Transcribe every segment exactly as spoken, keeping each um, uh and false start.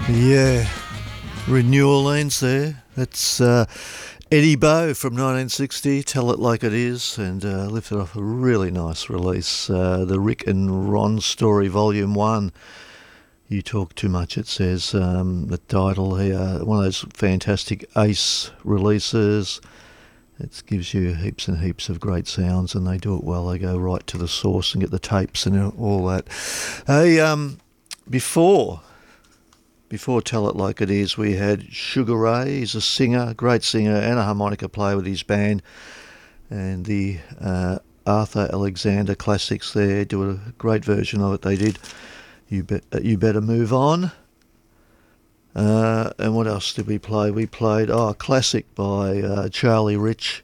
Yeah, New Orleans there. That's uh, Eddie Bow from nineteen sixty, Tell It Like It Is, and uh, lifted off a really nice release, uh, the Rick and Ron Story Volume one. You Talk Too Much, it says, um, the title here. One of those fantastic Ace releases. It gives you heaps and heaps of great sounds, and they do it well. They go right to the source and get the tapes and all that. Hey, um, before... Before Tell It Like It Is, we had Sugar Ray. He's a singer, great singer, and a harmonica player with his band. And the uh, Arthur Alexander Classics there do a great version of it. They did. You, be- you Better Move On. Uh, and what else did we play? We played, oh, a classic by uh, Charlie Rich.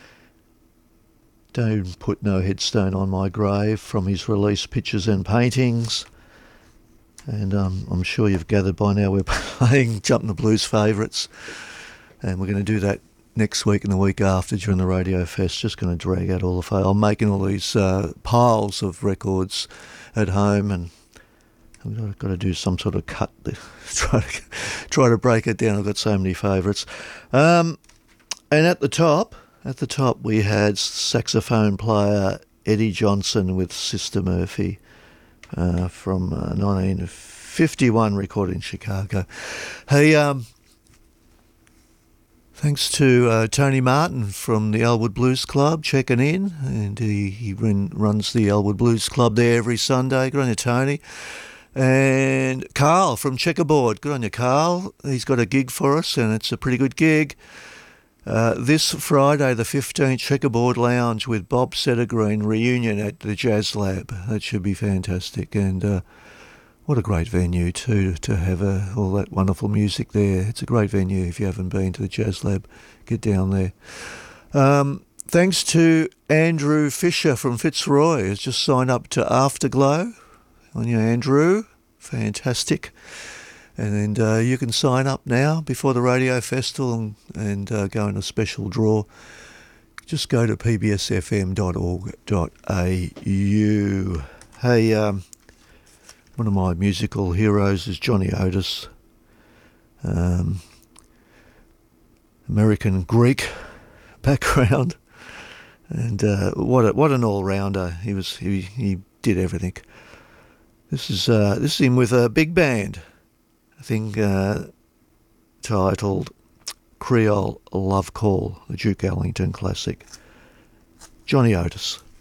Don't Put No Headstone on My Grave, from his release Pictures and Paintings. And um, I'm sure you've gathered by now we're playing Jumpin' the Blues favourites, and we're going to do that next week and the week after during the Radio Fest. Just going to drag out all the fa- I'm making all these uh, piles of records at home, and I've got to do some sort of cut to try to try to break it down. I've got so many favourites. Um, and at the top, at the top we had saxophone player Eddie Johnson with Sister Murphy. Uh, from uh, nineteen fifty-one, recorded in Chicago. Hey, um, thanks to uh, Tony Martin from the Elwood Blues Club checking in, and he, he run, runs the Elwood Blues Club there every Sunday. Good on you, Tony. And Carl from Checkerboard. Good on you, Carl. He's got a gig for us, and it's a pretty good gig. Uh, this Friday, the fifteenth, Checkerboard Lounge with Bob Settergreen reunion at the Jazz Lab. That should be fantastic, and uh, what a great venue too, to have uh, all that wonderful music there. It's a great venue. If you haven't been to the Jazz Lab, get down there. Um, thanks to Andrew Fisher from Fitzroy, who's just signed up to Afterglow. On you, Andrew. Fantastic. And uh, you can sign up now before the Radio Festival and, and uh, go in a special draw. Just go to p b s f m dot org dot a u. Hey, um, one of my musical heroes is Johnny Otis. Um, American Greek background. And uh, what a, what an all-rounder. He was he, he did everything. This is, uh, this is him with a big band. Thing uh, titled Creole Love Call, the Duke Ellington classic. Johnny Otis.